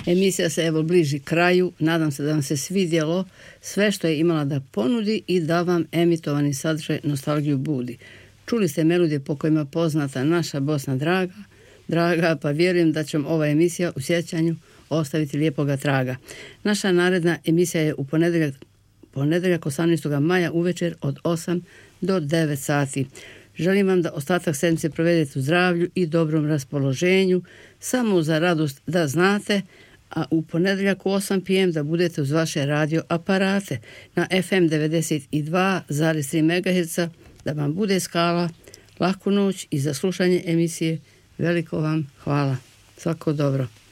Emisija se evo bliži kraju. Nadam se da vam se svidjelo sve što je imala da ponudi i da vam emitovani sadržaj nostalgiju budi. Čuli ste melodije po kojima poznata naša Bosna draga, pa vjerujem da će ova emisija u sjećanju ostaviti lijepoga traga. Naša naredna emisija je u ponedjeljak 18. maja uvečer od 8 do 9 sati. Želim vam da ostatak sedmice provedete u zdravlju i dobrom raspoloženju, samo za radost da znate, a u ponedjeljak u 8 p.m. da budete uz vaše radio aparate na FM 92,3 MHz, da vam bude skala, laku noć i za slušanje emisije. Veliko vam hvala. Svako dobro.